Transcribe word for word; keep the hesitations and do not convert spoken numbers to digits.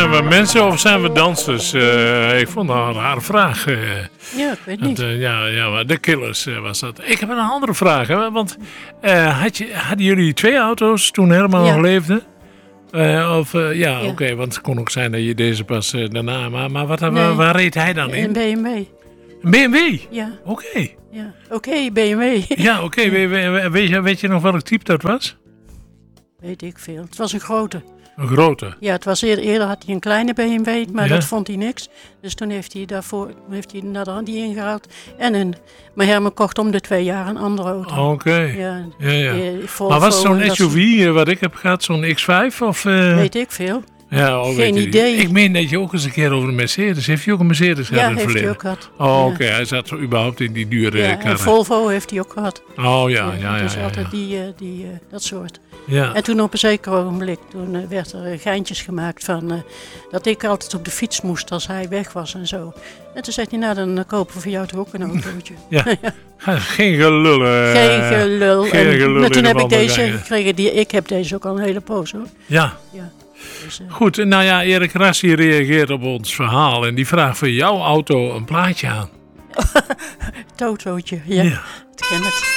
Zijn we mensen of zijn we dansers? Uh, ik vond dat een rare vraag. Uh, ja, ik weet niet. Uh, ja, ja, de Killers uh, was dat. Ik heb een andere vraag. Hè, want uh, had je, hadden jullie twee auto's toen Herman ja. nog leefde? Uh, of, uh, ja, ja. oké, okay, want het kon ook zijn dat je deze pas uh, daarna... Maar, maar wat, nee. waar, waar reed hij dan in? Een B M W. Een B M W? Ja. Oké. Okay. Ja, oké, okay, B M W. Ja, oké. Okay. We, weet, je, weet je nog welk type dat was? Weet ik veel. Het was een grote. Een grote? Ja, het was eerder, eerder had hij een kleine B M W, maar ja? dat vond hij niks. Dus toen heeft hij daarvoor heeft hij naar de hand die ingehaald. En een, maar Herman kocht om de twee jaar een andere auto. Oké. Okay. Ja, ja, ja. Die, maar was het zo'n S U V uh, wat ik heb gehad, zo'n X vijf? Of, uh... Weet ik veel. Ja, oh, geen idee. Ik meen dat je ook eens een keer over een Mercedes... Heeft hij ook een Mercedes gehad ja, in het verleden? Ja, heeft hij ook gehad. Oh, oké. Okay. Ja. Hij zat überhaupt in die dure ja, karren. en Volvo heeft hij ook gehad. Oh, ja, ja, ja. Dus ja, ja, altijd ja. die, uh, die, uh, dat soort. Ja. En toen op een zeker ogenblik, toen uh, werd er uh, geintjes gemaakt van... Uh, dat ik altijd op de fiets moest als hij weg was en zo. En toen zei hij, nou dan uh, kopen we voor jou toch ook een autootje. Ja, geen gelul. Uh, geen gelul. Geen en, gelul maar toen heb de ik deze rijden. gekregen. Die, ik heb deze ook al een hele poos hoor. Ja. Ja. Dus, uh, goed, nou ja, Erik Rassi reageert op ons verhaal en die vraagt voor jouw auto een plaatje aan. Totootje, ja. ja. Ik ken het.